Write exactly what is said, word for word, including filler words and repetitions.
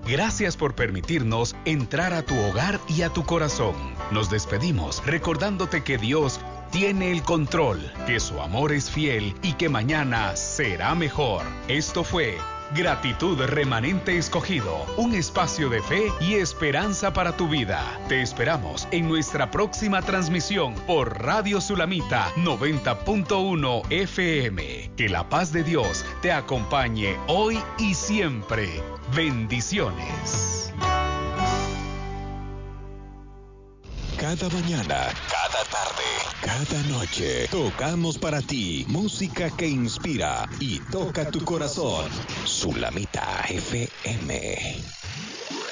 Gracias por permitirnos entrar a tu hogar y a tu corazón. Nos despedimos recordándote que Dios tiene el control, que su amor es fiel y que mañana será mejor. Esto fue Gratitud Remanente Escogido, un espacio de fe y esperanza para tu vida. Te esperamos en nuestra próxima transmisión por Radio Sulamita noventa punto uno F M. Que la paz de Dios te acompañe hoy y siempre. Bendiciones. Cada mañana, cada tarde, cada noche, tocamos para ti música que inspira y toca tu corazón. Sulamita F M.